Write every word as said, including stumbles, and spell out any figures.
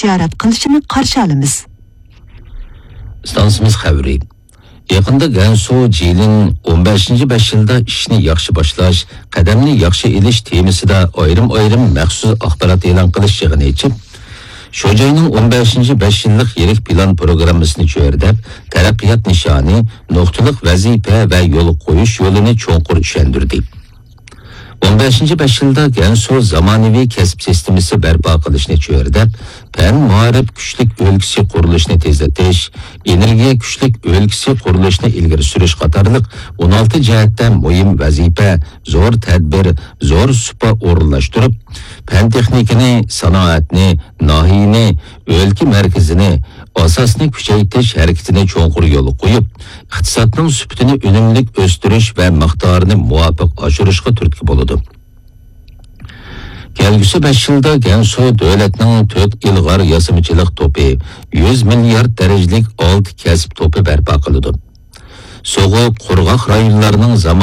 ziyorat qilishini qarshi olamiz. Stansimiz xabari. Yaqında Gansu Jilin o'n beshinchi besh yilda ishni yaxshi boshlash, qadamni yaxshi ilish temasida ayrim-ayrim maxsus axborot e'lon qilish yig'ini ichib, Sho'jayning o'n beshinchi besh yillik yirik plan programmasini cho'rdab, taraqqiyot nishoni, nuqtaliq vazifa va yo'l qo'yish yo'lini cho'nqur tushuntirdi. o'n beshinchi besh yilda Gansu zamonaviy kasb sistemasi barpo qilishni cho'rdab, fan ma'rif kuchlik o'lkasi qurilishini tezlatish, energiya kuchlik o'lkasi qurilishini ilgari surish qatorliq o'n olti jihatdan muhim vazifa, zo'r tadbir, zo'r supa o'rinlashtirib, fan texnikani, sanoatni, nohiyni, o'lka markazini, asosni kuchaytirish harakatini cho'nqur yo'l qo'yib, iqtisodning sifatini unumli o'stirish va miqdorini muvofiq oshirishga turtki bo'ladi. Kelgusi besh yilda Gansu davlatning to'rt ilg'or yasamichilik to'pi, yuz milliard darajalik olti kasb to'pi barpo qiladi. So'g'uq, qurg'oq rayonlarning